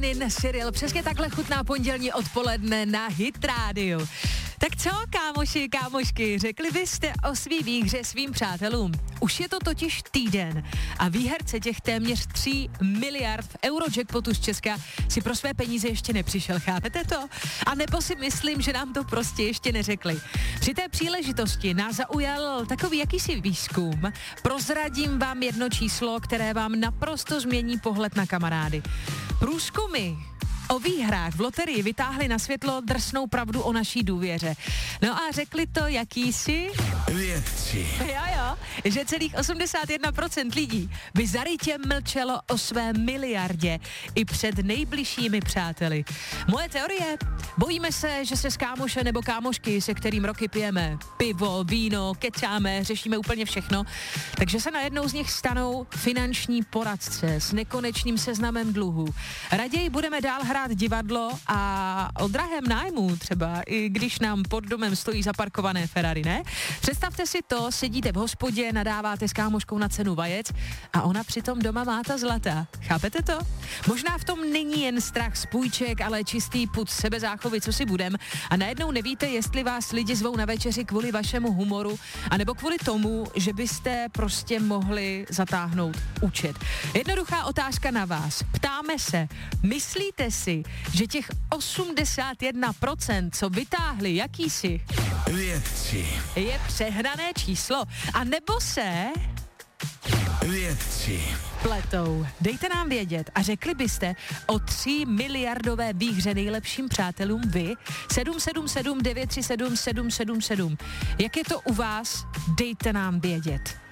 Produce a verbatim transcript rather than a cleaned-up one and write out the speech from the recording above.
Morning Cyril. Přesně takhle chutná pondělní odpoledne na Hit Radio. Tak co, kámoši, kámošky, řekli byste o svý výhře svým přátelům? Už je to totiž týden a výherce těch téměř tří miliard v Eurojackpotu z Česka si pro své peníze ještě nepřišel, chápete to? A nebo si myslím, že nám to prostě ještě neřekli. Při té příležitosti nás zaujal takový jakýsi výzkum. Prozradím vám jedno číslo, které vám naprosto změní pohled na kamarády. Průzkumy o výhrách v loterii vytáhli na světlo drsnou pravdu o naší důvěře. No a řekli to jakýsi... Vědci. Jo, jo, že celých osmdesát jedna procent lidí by zarytě mlčelo o své miliardě i před nejbližšími přáteli. Moje teorie? Bojíme se, že se s kámoše nebo kámošky, se kterým roky pijeme pivo, víno, kecáme, řešíme úplně všechno, takže se najednou z nich stanou finanční poradce s nekonečným seznamem dluhů. Raději budeme dál hrát divadlo a o drahém nájmu třeba, i když nám pod domem stojí zaparkované Ferrari, ne? Představte si to, sedíte v hospodě, nadáváte s kámoškou na cenu vajec a ona přitom doma má ta zlata. Chápete to? Možná v tom není jen strach z půjček, ale čistý pud sebezáchovy, co si budem, a najednou nevíte, jestli vás lidi zvou na večeři kvůli vašemu humoru, anebo kvůli tomu, že byste prostě mohli zatáhnout účet. Jednoduchá otázka na vás. Ptáme se, myslíte si, že těch osmdesát jedna procent, co vytáhli jakýsi Vědci. je přehnané číslo, a nebo se Vědci. pletou? Dejte nám vědět a řekli byste o tří miliardové výhře nejlepším přátelům vy? sedm sedm sedm devět tři sedm sedm sedm sedm. Jak je to u vás? Dejte nám vědět.